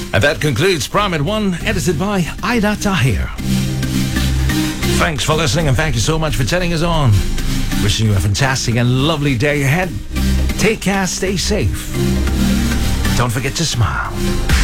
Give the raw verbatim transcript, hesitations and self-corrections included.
And that concludes Prime at one, edited by Ida Tahir. Thanks for listening, and thank you so much for turning us on. Wishing you a fantastic and lovely day ahead. Take care, stay safe. Don't forget to smile.